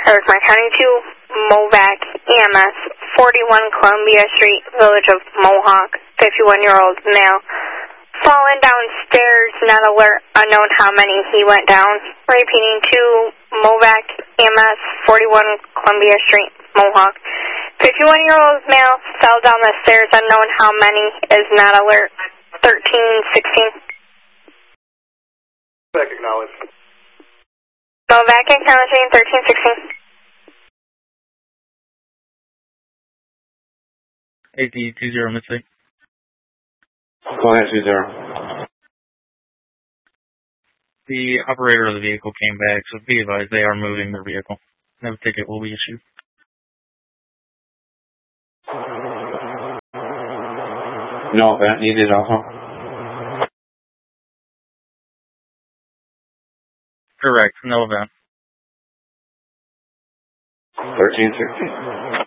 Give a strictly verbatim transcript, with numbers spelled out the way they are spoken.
Eric Mike County two, Movac, E M S, forty-one Columbia Street, Village of Mohawk, fifty-one-year-old male. Fallen downstairs, not alert, unknown how many he went down. Repeating two, Movac, E M S, forty-one Columbia Street, Mohawk. fifty-one-year-old male fell down the stairs, unknown how many, is not alert. thirteen sixteen. Back acknowledged. Movac acknowledging thirteen sixteen. A D two zero missing. Go ahead, two zero. The operator of the vehicle came back, so be advised they are moving their vehicle. No ticket will be issued. No event needed also? Correct, no event. thirteen sixteen.